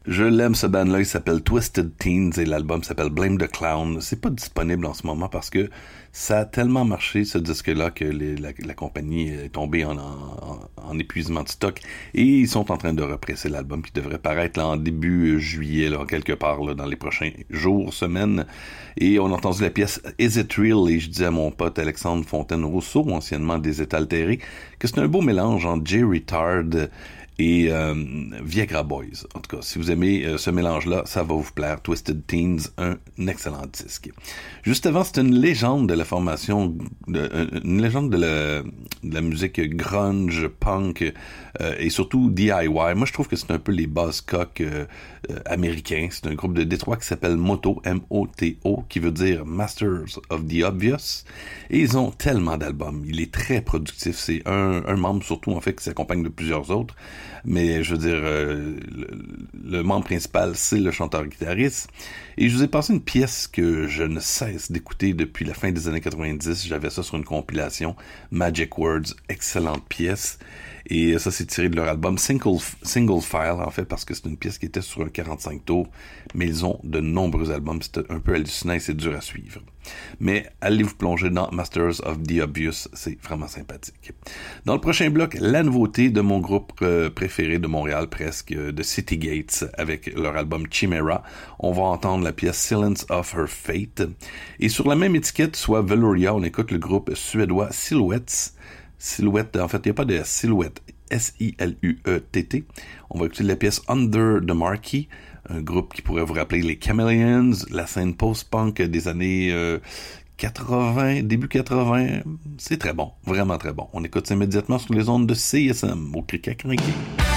Je l'aime, ce band-là, il s'appelle Twisted Teens et l'album s'appelle Blame the Clown. C'est pas disponible en ce moment parce que ça a tellement marché, ce disque-là, que la compagnie est tombée en épuisement de stock et ils sont en train de represser l'album qui devrait paraître là, en début juillet, là, quelque part là, dans les prochains jours, semaines. Et on a entendu la pièce Is It Real? Et je dis à mon pote Alexandre Fontaine-Rousseau, anciennement des États altérés, que c'est un beau mélange entre Jerry Tard et Viagra Boys. En tout cas, si vous aimez ce mélange-là, ça va vous plaire. Twisted Teens, un excellent disque. Juste avant, c'est une légende de la formation, une légende de la musique grunge, punk et surtout DIY. Moi, je trouve que c'est un peu les Buzzcocks américains. C'est un groupe de Détroit qui s'appelle Moto, M-O-T-O, qui veut dire Masters of the Obvious. Et ils ont tellement d'albums. Il est très productif. C'est un membre surtout, en fait, qui s'accompagne de plusieurs autres. Mais je veux dire, le membre principal, c'est le chanteur-guitariste. Et je vous ai passé une pièce que je ne cesse d'écouter depuis la fin des années 90. J'avais ça sur une compilation, Magic Words, excellente pièce. Et ça, c'est tiré de leur album Single File, en fait, parce que c'est une pièce qui était sur un 45 tours. Mais ils ont de nombreux albums. C'est un peu hallucinant et c'est dur à suivre. Mais allez vous plonger dans Masters of the Obvious, c'est vraiment sympathique. Dans le prochain bloc, la nouveauté de mon groupe préféré de Montréal, presque, de City Gates, avec leur album Chimera. On va entendre la pièce Silence of Her Fate. Et sur la même étiquette, soit Velouria, on écoute le groupe suédois Silhouettes. Silhouette, en fait, il n'y a pas de silhouette. S-I-L-U-E-T-T. On va écouter la pièce Under the Marquee, un groupe qui pourrait vous rappeler les Chameleons, la scène post-punk des années 80, début 80. C'est très bon, vraiment très bon. On écoute ça immédiatement sur les ondes de CSM, au Cricket Crinqué.